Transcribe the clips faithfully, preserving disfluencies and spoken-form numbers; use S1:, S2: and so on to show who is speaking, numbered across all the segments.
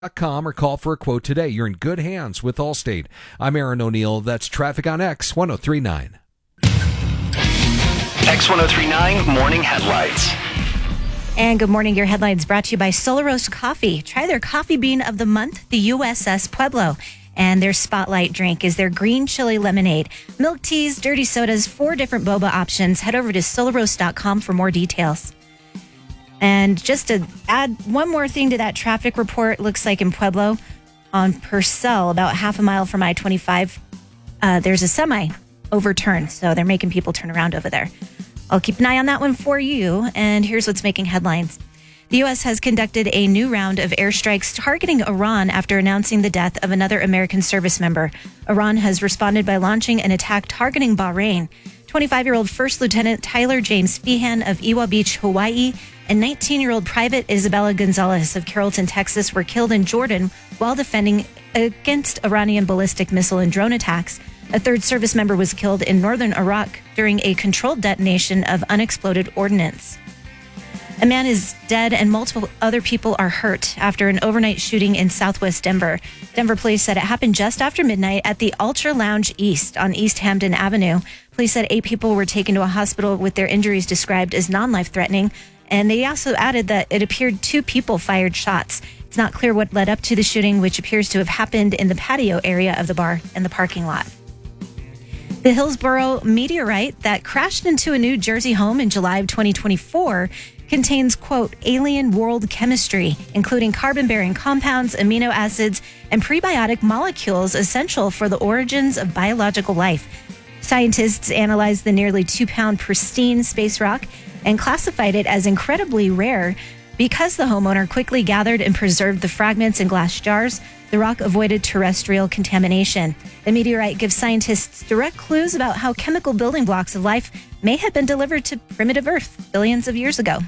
S1: dot com or call for a quote today. You're in good hands with Allstate. I'm Aaron O'Neill. That's Traffic on X one oh three point nine.
S2: X one oh three point nine Morning Headlights.
S3: And good morning. Your headlines brought to you by Solaros Coffee. Try their coffee bean of the month, the U S S Pueblo. And their spotlight drink is their green chili lemonade. Milk teas, dirty sodas, four different boba options. Head over to solaros dot com for more details. And just to add one more thing to that traffic report, looks like in Pueblo, on Purcell, about half a mile from I twenty-five, uh, there's a semi overturned. So they're making people turn around over there. I'll keep an eye on that one for you. And here's what's making headlines. The U S has conducted a new round of airstrikes targeting Iran after announcing the death of another American service member. Iran has responded by launching an attack targeting Bahrain. twenty-five-year-old First Lieutenant Tyler James Feehan of Iwa Beach, Hawaii, and nineteen-year-old Private Isabella Gonzalez of Carrollton, Texas, were killed in Jordan while defending against Iranian ballistic missile and drone attacks. A third service member was killed in northern Iraq during a controlled detonation of unexploded ordnance. A man is dead and multiple other people are hurt after an overnight shooting in southwest Denver. Denver police said it happened just after midnight at the Ultra Lounge East on East Hampton Avenue. Police said eight people were taken to a hospital with their injuries described as non-life-threatening. And they also added that it appeared two people fired shots. It's not clear what led up to the shooting, which appears to have happened in the patio area of the bar and the parking lot. The Hillsborough meteorite that crashed into a New Jersey home in July of twenty twenty-four contains, quote, alien world chemistry, including carbon-bearing compounds, amino acids, and prebiotic molecules essential for the origins of biological life. Scientists analyzed the nearly two-pound pristine space rock and classified it as incredibly rare. Because the homeowner quickly gathered and preserved the fragments in glass jars, the rock avoided terrestrial contamination. The meteorite gives scientists direct clues about how chemical building blocks of life may have been delivered to primitive Earth billions of years ago.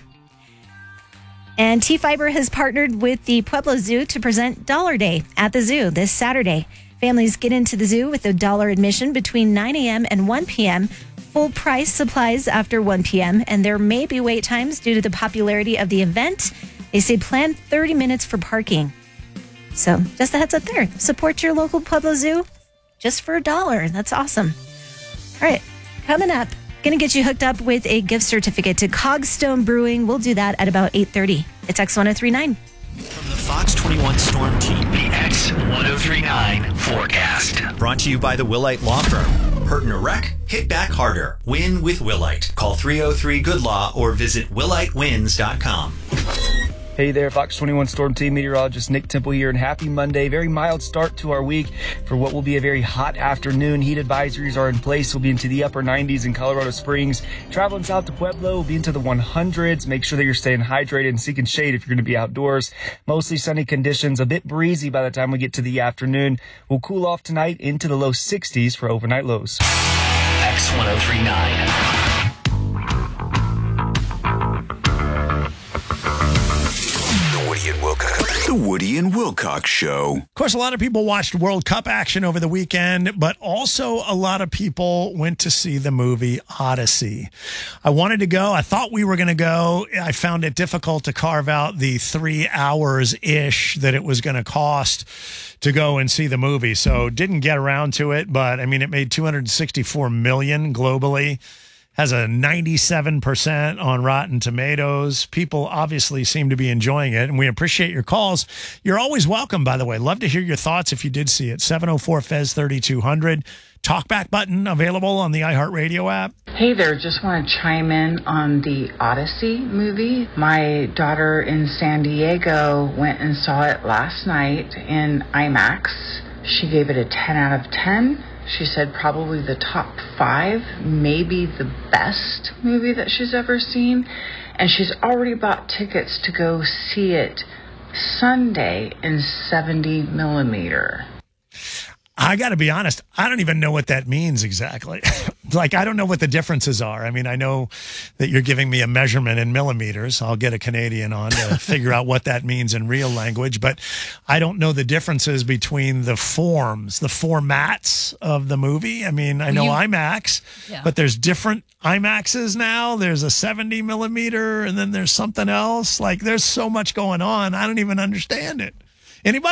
S3: And T-Fiber has partnered with the Pueblo Zoo to present Dollar Day at the zoo this Saturday. Families get into the zoo with a dollar admission between nine a.m. and one p.m., full price supplies after one p.m., and there may be wait times due to the popularity of the event. They say plan thirty minutes for parking. So just a heads up there. Support your local Pueblo Zoo just for a dollar. That's awesome. All right, coming up, going to get you hooked up with a gift certificate to Cogstone Brewing. We'll do that at about eight thirty. It's X one oh three point nine.
S2: From the Fox twenty-one Storm Team, the X one oh three point nine forecast. Brought to you by the Willite Law Firm. Hurt in a wreck? Hit back harder. Win with Willite. Call three oh three good law or visit willite wins dot com.
S4: Hey there, Fox twenty-one Storm Team meteorologist Nick Temple here, and happy Monday. Very mild start to our week for what will be a very hot afternoon. Heat advisories are in place. We'll be into the upper nineties in Colorado Springs. Traveling south to Pueblo, we'll be into the hundreds. Make sure that you're staying hydrated and seeking shade if you're going to be outdoors. Mostly sunny conditions, a bit breezy by the time we get to the afternoon. We'll cool off tonight into the low sixties for overnight lows.
S2: X one oh three point nine.
S5: Woody and Wilcox. The Woody and Wilcox Show.
S6: Of course, a lot of people watched World Cup action over the weekend, but also a lot of people went to see the movie Odyssey. I wanted to go. I thought we were going to go. I found it difficult to carve out the three hours-ish that it was going to cost to go and see the movie. So didn't get around to it, but I mean, it made two hundred sixty-four million dollars globally. Has a ninety-seven percent on Rotten Tomatoes. People obviously seem to be enjoying it, and we appreciate your calls. You're always welcome, by the way. Love to hear your thoughts if you did see it. seven oh four F E Z thirty-two hundred. Talkback button available on the iHeartRadio app.
S7: Hey there, just want to chime in on the Odyssey movie. My daughter in San Diego went and saw it last night in IMAX. She gave it a ten out of ten. She said probably the top five, maybe the best movie that she's ever seen. And she's already bought tickets to go see it Sunday in seventy millimeter.
S6: I got to be honest, I don't even know what that means exactly. Like, I don't know what the differences are. I mean, I know that you're giving me a measurement in millimeters. I'll get a Canadian on to figure out what that means in real language, but I don't know the differences between the forms, the formats of the movie. I mean, I know you, IMAX, yeah. But there's different IMAXs now. There's a seventy millimeter, and then there's something else. Like, there's so much going on. I don't even understand it. Anybody?